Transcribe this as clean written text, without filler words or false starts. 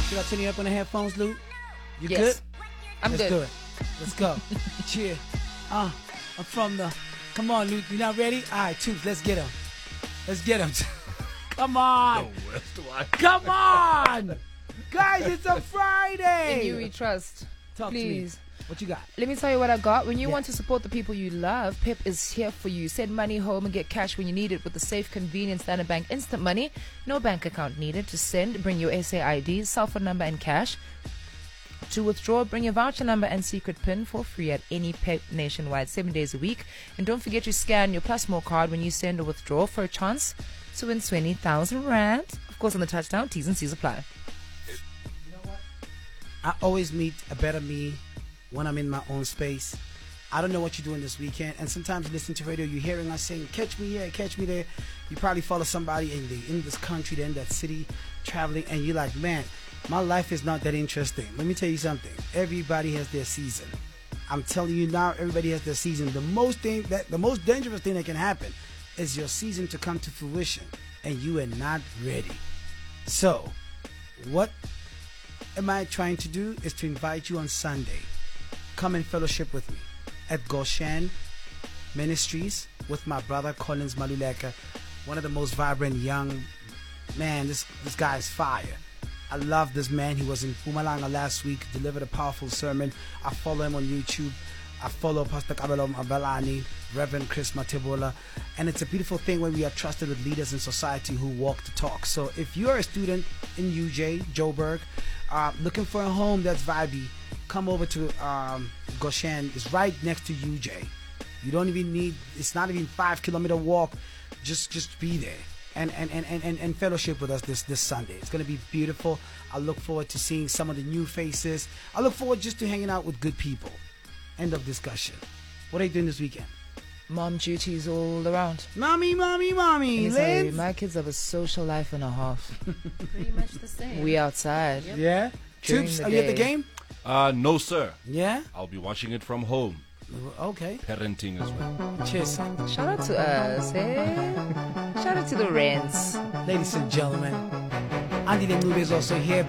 Should I turn you up on the headphones, Luke? You Yes. good? I'm Let's good. do it. Let's go. Cheer. I'm from the... Come on, Luke. You not ready? All right, Tooth, let's get him. Let's get him. Come on. Come on. Guys, it's a Friday. In you we trust. Talk Please. to me. What you got? Let me tell you what I got. When you Yeah. want to support the people you love, Pep is here for you. Send money home and get cash when you need it with the safe, convenient Standard Bank Instant Money. No bank account needed to send. Bring your SAID, cell phone number and cash. To withdraw, bring your voucher number and secret PIN for free at any Pep nationwide, 7 days a week. And don't forget to scan your Plus More card when you send or withdraw for a chance to win 20,000 Rand. Of course, on the touchdown, T's and C's apply. You know what? I always meet a better me when I'm in my own space. I don't know what you're doing this weekend, and sometimes you listen to radio, you're hearing us saying, catch me here, catch me there. You probably follow somebody in this country, they're in that city, traveling, and you're like, man, my life is not that interesting. Let me tell you something. Everybody has their season. I'm telling you now, everybody has their season. The most dangerous thing that can happen is your season to come to fruition, and you are not ready. So, what am I trying to do is to invite you on Sunday. Come and fellowship with me at Goshen Ministries with my brother Collins Maluleka, one of the most vibrant young man. This guy is fire. I love this man. He was in Mpumalanga last week, delivered a powerful sermon. I follow him on YouTube. I follow Pastor Kabelo Abelani, Reverend Chris Matebola, and it's a beautiful thing when we are trusted with leaders in society who walk the talk. So if you're a student in UJ, Joburg, looking for a home that's vibey, come over to Goshen. It's right next to UJ. You don't even need, it's not even 5 kilometer walk. Just be there and fellowship with us this Sunday. It's going to be beautiful. I look forward to seeing some of the new faces. I look forward just to hanging out with good people. End of discussion. What are you doing this weekend? Mom duties all around. Mommy. Let me tell you, Lance. my kids have a social life and a half. Pretty much the same. We outside. Yeah? During Troops, the are you at the day. game? No, sir. Yeah? I'll be watching it from home. Okay. Parenting as well. Cheers. Shout out to us, eh? Shout out to the Rents. Ladies and gentlemen, Andy Denube is also here.